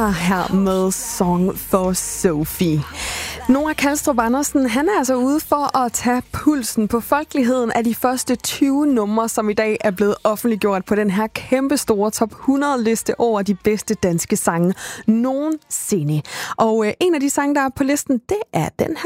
Nora her med Song for Sophie. Nora Kalstrup Andersen, han er altså ude for at tage pulsen på folkeligheden af de første 20 numre, som i dag er blevet offentliggjort på den her kæmpe store top 100 liste over de bedste danske sange nogensinde. Og en af de sange, der er på listen, det er den her.